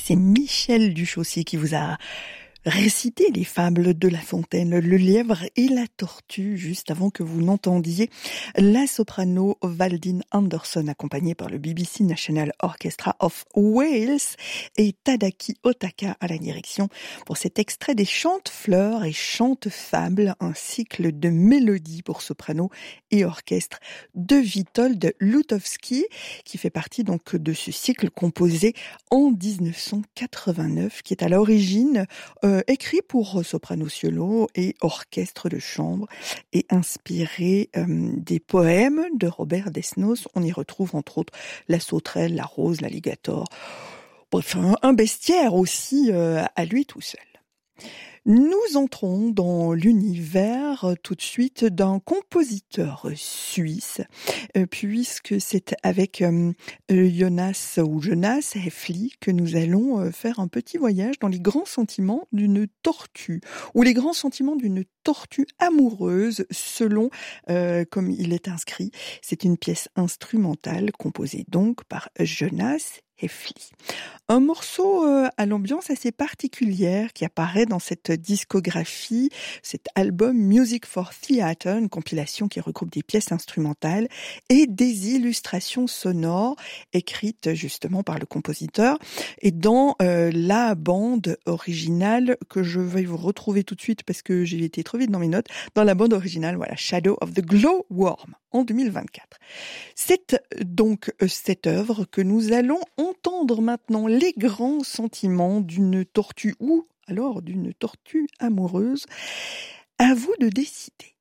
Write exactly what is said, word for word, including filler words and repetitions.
C'est Michel Duchaussy qui vous a récité les fables de La Fontaine, le lièvre et la tortue, juste avant que vous n'entendiez la soprano Valdine Anderson, accompagnée par le B B C National Orchestra of Wales, et Tadaki Otaka à la direction pour cet extrait des Chante-fleurs et Chante-fables, un cycle de mélodies pour soprano et orchestre de Witold Lutowski, qui fait partie donc de ce cycle composé en dix-neuf cent quatre-vingt-neuf, qui est à l'origine euh, écrit pour soprano solo et orchestre de chambre et inspiré euh, des poèmes de Robert Desnos. On y retrouve entre autres la sauterelle, la rose, l'alligator. Bref, un, un bestiaire aussi euh, à lui tout seul. Nous entrons dans l'univers euh, tout de suite d'un compositeur suisse, euh, puisque c'est avec euh, Jonas ou Jonas Häfli que nous allons euh, faire un petit voyage dans les grands sentiments d'une tortue, ou les grands sentiments d'une tortue amoureuse, selon euh, comme il est inscrit. C'est une pièce instrumentale composée donc par Jonas Häfli. Un morceau euh, à l'ambiance assez particulière qui apparaît dans cette discographie, cet album Music for Theatre, une compilation qui regroupe des pièces instrumentales et des illustrations sonores écrites justement par le compositeur. Et dans euh, la bande originale que je vais vous retrouver tout de suite parce que j'ai été trop vite dans mes notes, dans la bande originale, voilà, Shadow of the Glowworm en deux mille vingt-quatre. C'est donc cette œuvre que nous allons entendre maintenant, les grands sentiments d'une tortue ou alors d'une tortue amoureuse. À vous de décider.